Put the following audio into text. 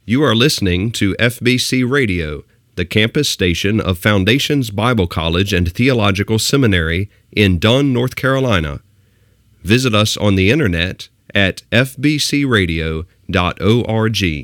You are listening to FBC Radio, the campus station of Foundations Bible College and Theological Seminary in Dunn, North Carolina. Visit us on the internet at fbcradio.org.